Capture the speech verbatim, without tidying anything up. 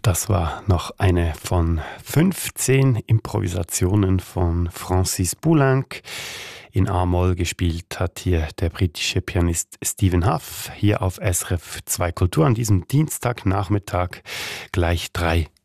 Das war noch eine von fünfzehn Improvisationen von Francis Poulenc. In A-Moll gespielt hat hier der britische Pianist Stephen Hough, hier auf S R F zwei Kultur an diesem Dienstagnachmittag gleich drei